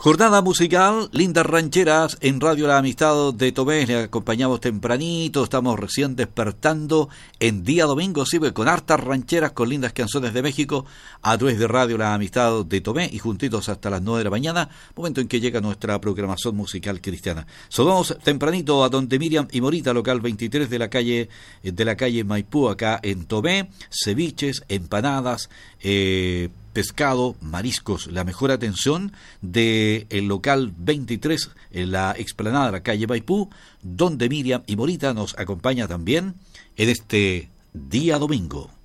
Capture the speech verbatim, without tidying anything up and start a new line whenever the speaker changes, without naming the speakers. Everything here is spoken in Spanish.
Jornada musical, lindas rancheras en Radio La Amistad de Tomé. Le acompañamos tempranito, estamos recién despertando en día domingo, sí, con hartas rancheras, con lindas canciones de México, a través de Radio La Amistad de Tomé y juntitos hasta las nueve de la mañana, momento en que llega nuestra programación musical cristiana. Saludamos tempranito a donde Miriam y Morita, local veintitrés de la calle de la calle Maipú, acá en Tomé, ceviches, empanadas, eh, pescado, mariscos, la mejor atención del local veintitrés en la explanada de la calle Maipú, donde Miriam y Morita nos acompaña también en este día domingo.